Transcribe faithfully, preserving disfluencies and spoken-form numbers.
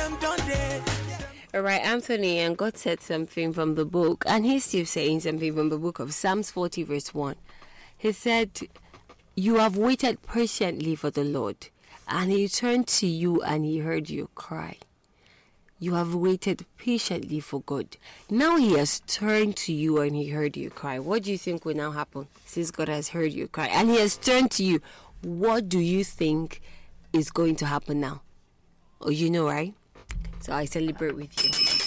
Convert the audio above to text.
All right, Anthony, and God said something from the book, and he's still saying something from the book of Psalms forty, verse one. He said, "You have waited patiently for the Lord, and he turned to you and he heard your cry." You have waited patiently for God. Now he has turned to you and he heard your cry. What do you think will now happen since God has heard your cry and he has turned to you? What do you think is going to happen now? Oh, you know, right? So I celebrate with you.